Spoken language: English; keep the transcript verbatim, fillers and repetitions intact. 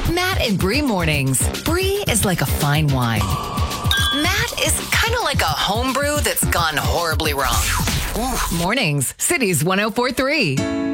Matt and Bree mornings. Bree is like a fine wine. Matt is kind of like a homebrew that's gone horribly wrong. Mornings, Cities one oh four three.